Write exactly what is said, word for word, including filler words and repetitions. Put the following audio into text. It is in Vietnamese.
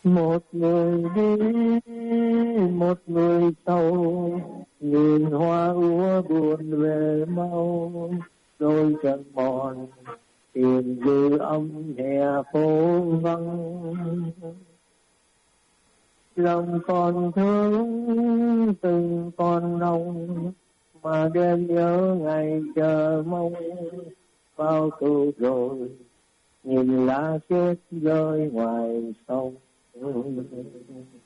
Một người đi, một người sâu, nhìn hoa úa buồn về mau, đôi chân mòn tìm dư âm hè phố vắng. Lòng còn thương từng con nồng, mà đêm nhớ ngày chờ mong. Bao thu rồi nhìn lá chết rơi ngoài sông.